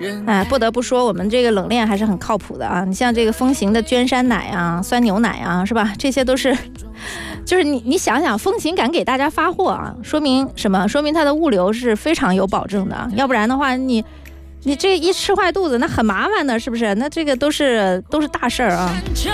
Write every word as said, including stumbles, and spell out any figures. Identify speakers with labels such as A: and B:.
A: 哎，不得不说我们这个冷链还是很靠谱的啊。你像这个风行的娟山奶啊、酸牛奶啊，是吧？这些都是，就是你你想想，风行敢给大家发货啊，说明什么？说明它的物流是非常有保证的。要不然的话，你你这一吃坏肚子，那很麻烦的，是不是？那这个都是都是大事儿啊。